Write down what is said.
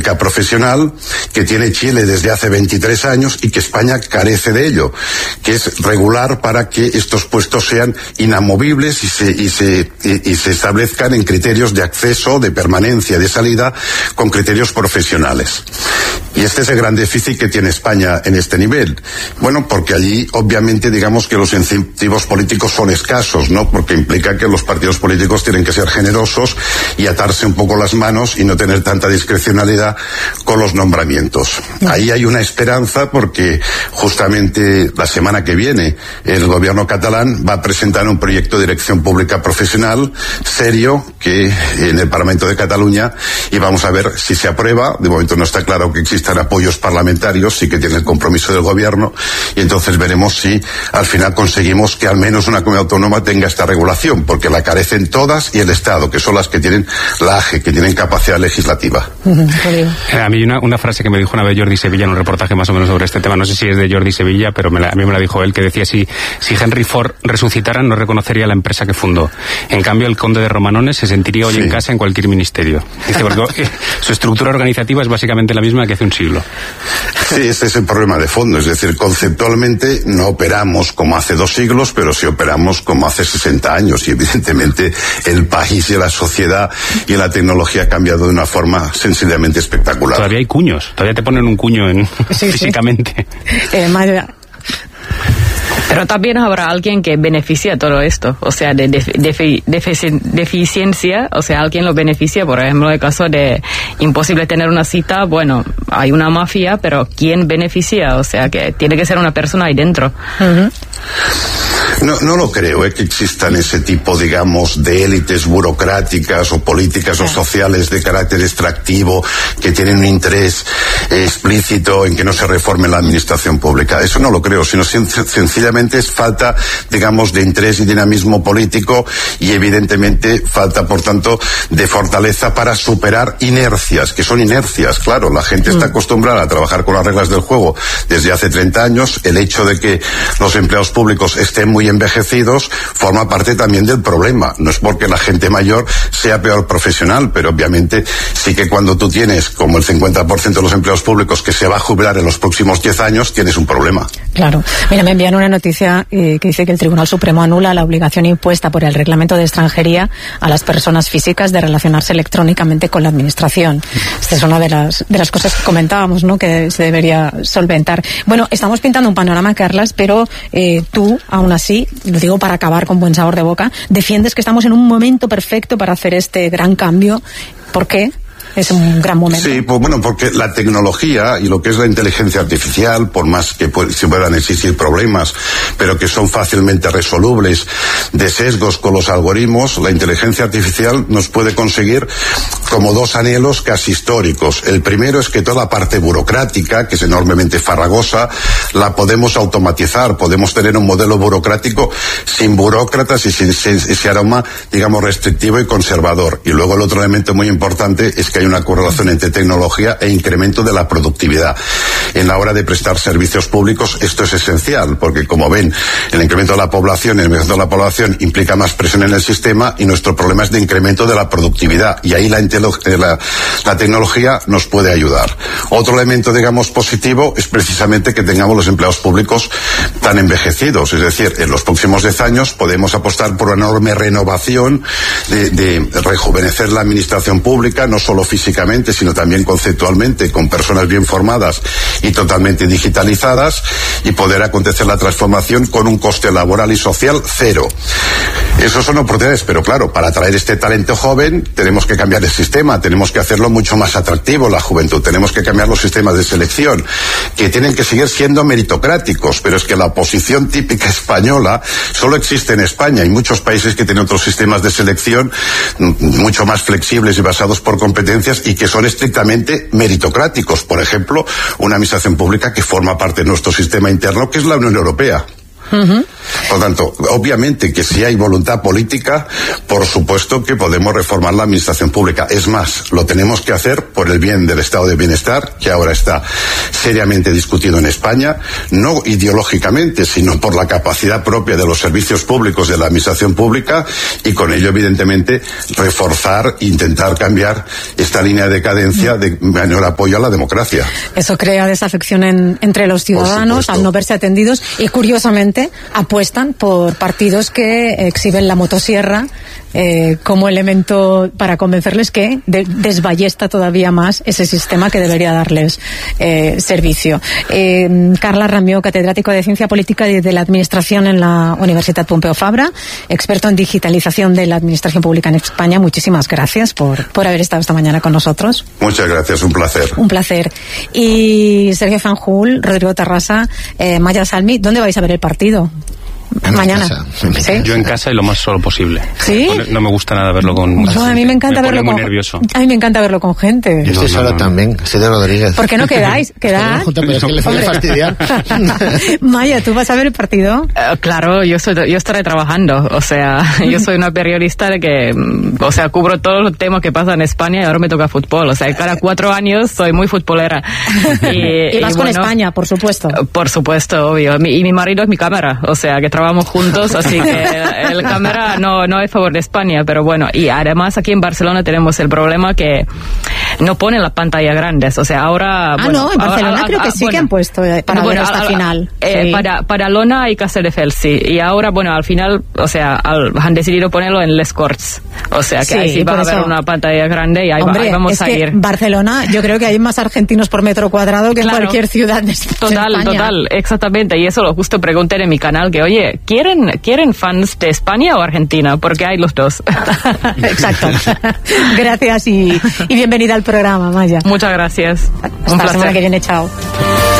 pública profesional que tiene Chile desde hace 23 años y que España carece de ello, que es regular para que estos puestos sean inamovibles y se establezcan en criterios de acceso, de permanencia, de salida, con criterios profesionales. Y este es el gran déficit que tiene España en este nivel. Bueno, porque allí, obviamente, digamos que los incentivos políticos son escasos, ¿no? Porque implica que los partidos políticos tienen que ser generosos y atarse un poco las manos y no tener tanta discrecionalidad con los nombramientos. Ahí hay una esperanza porque justamente la semana que viene el gobierno catalán va a presentar un proyecto de dirección pública profesional serio que en el Parlamento de Cataluña, y vamos a ver si se aprueba. De momento no está claro que existan apoyos parlamentarios, sí que tiene el compromiso del gobierno, y entonces veremos si al final conseguimos que al menos una comunidad autónoma tenga esta regulación, porque la carecen todas, y el Estado, que son las que tienen la AGE, que tienen capacidad legislativa. A mí una frase que me dijo una vez Jordi Sevilla en un reportaje más o menos sobre este tema, no sé si es de Jordi Sevilla, pero a mí me la dijo él, que decía si Henry Ford resucitara no reconocería la empresa que fundó. En cambio, el conde de Romanones se sentiría hoy en casa en cualquier ministerio. Dice, porque su estructura organizativa es básicamente la misma que hace un siglo. Sí, ese es el problema de fondo. Es decir, conceptualmente no operamos como hace 2 siglos, pero sí operamos como hace 60 años. Y evidentemente el país y la sociedad y la tecnología ha cambiado de una forma sencillamente espectacular. Todavía hay cuños, todavía te ponen un cuño físicamente. Pero también habrá alguien que beneficia todo esto, o sea, de deficiencia, o sea, alguien lo beneficia. Por ejemplo, en el caso de imposible tener una cita, bueno, hay una mafia, pero ¿quién beneficia? O sea, que tiene que ser una persona ahí dentro. No lo creo, que existan ese tipo, digamos, de élites burocráticas o políticas o sociales de carácter extractivo que tienen un interés explícito en que no se reforme la administración pública. Eso no lo creo, sino sencillamente es falta, digamos, de interés y dinamismo político, y evidentemente falta, por tanto, de fortaleza para superar inercias, que son inercias. Claro, la gente está acostumbrada a trabajar con las reglas del juego desde hace 30 años. El hecho de que los empleados públicos estén muy envejecidos forma parte también del problema. No es porque la gente mayor sea peor profesional, pero obviamente sí que cuando tú tienes como el 50% de los empleados públicos que se va a jubilar en los próximos 10 años, tienes un problema. Claro. Mira, me envían una noticia que dice que el Tribunal Supremo anula la obligación impuesta por el Reglamento de Extranjería a las personas físicas de relacionarse electrónicamente con la Administración. Esta es una de las cosas que comentábamos, ¿no?, que se debería solventar. Bueno, estamos pintando un panorama, Carlas, pero tú, aún así, lo digo para acabar con buen sabor de boca, defiendes que estamos en un momento perfecto para hacer este gran cambio. ¿Por qué? Es un gran momento. Sí, pues bueno, porque la tecnología y lo que es la inteligencia artificial, por más que se puedan existir problemas, pero que son fácilmente resolubles, de sesgos con los algoritmos, la inteligencia artificial nos puede conseguir como 2 anhelos casi históricos. El primero es que toda la parte burocrática, que es enormemente farragosa, la podemos automatizar, podemos tener un modelo burocrático sin burócratas y sin ese aroma, digamos, restrictivo y conservador. Y luego el otro elemento muy importante es que hay una correlación entre tecnología e incremento de la productividad. En la hora de prestar servicios públicos esto es esencial, porque como ven, el incremento de la población, el envejecimiento de la población implica más presión en el sistema, y nuestro problema es de incremento de la productividad, y ahí la tecnología nos puede ayudar. Otro elemento, digamos, positivo es precisamente que tengamos los empleados públicos tan envejecidos, es decir, en los próximos 10 años podemos apostar por una enorme renovación de rejuvenecer la administración pública, no solo físicamente, sino también conceptualmente, con personas bien formadas y totalmente digitalizadas, y poder acontecer la transformación con un coste laboral y social 0. Esos son oportunidades, pero claro, para atraer este talento joven tenemos que cambiar el sistema, tenemos que hacerlo mucho más atractivo, la juventud, tenemos que cambiar los sistemas de selección, que tienen que seguir siendo meritocráticos, pero es que la oposición típica española solo existe en España. Hay muchos países que tienen otros sistemas de selección mucho más flexibles y basados por competencias, y que son estrictamente meritocráticos. Por ejemplo, una administración pública que forma parte de nuestro sistema interno, que es la Unión Europea. Por lo tanto, obviamente que si hay voluntad política, por supuesto que podemos reformar la administración pública. Es más, lo tenemos que hacer por el bien del estado de bienestar, que ahora está seriamente discutido en España, no ideológicamente, sino por la capacidad propia de los servicios públicos de la administración pública, y con ello, evidentemente, reforzar, intentar cambiar esta línea de decadencia de mayor apoyo a la democracia. Eso crea desafección entre los ciudadanos al no verse atendidos, y curiosamente apuestan por partidos que exhiben la motosierra como elemento para convencerles que desballesta todavía más ese sistema que debería darles servicio. Carles Ramió, catedrático de Ciencia Política y de la Administración en la Universitat Pompeu Fabra, experto en digitalización de la administración pública en España. Muchísimas gracias por haber estado esta mañana con nosotros. Muchas gracias, un placer. Un placer. Y Sergio Fanjul, Rodrigo Terrassa, Maya Salmi, ¿dónde vais a ver el partido? Mañana. ¿Sí? Yo en casa y lo más solo posible. ¿Sí? No me gusta nada verlo con mucha gente. A mí me encanta verlo muy nervioso. A mí me encanta verlo con gente. Yo estoy solo también, soy de Rodríguez. ¿Por qué no quedáis? ¿Quedad? Pero es que le fastidiar. Maya, ¿tú vas a ver el partido? Claro, yo estaré trabajando. O sea, yo soy una periodista de que, o sea, cubro todos los temas que pasan en España y ahora me toca fútbol. O sea, cada 4 años soy muy futbolera. Y vas con España, por supuesto. Por supuesto, obvio. Y mi marido es mi cámara. O sea, que trabajamos juntos, así que el cámara no es a favor de España, pero bueno. Y además aquí en Barcelona tenemos el problema que no ponen las pantallas grandes. O sea, ahora... no, en Barcelona creo que sí que han puesto para ver esta final. Sí. Para Lona y Castelldefels, sí. Y ahora, bueno, al final, o sea, han decidido ponerlo en Les Corts. O sea, que ahí sí va a haber una pantalla grande y ahí vamos a ir. Barcelona, yo creo que hay más argentinos por metro cuadrado que en cualquier ciudad de España. Total, exactamente. Y eso lo justo pregunté en mi canal, que oye, ¿quieren fans de España o Argentina? Porque hay los dos. Exacto. Gracias y bienvenida al programa, Maya. Muchas gracias. Hasta la semana que viene, chao.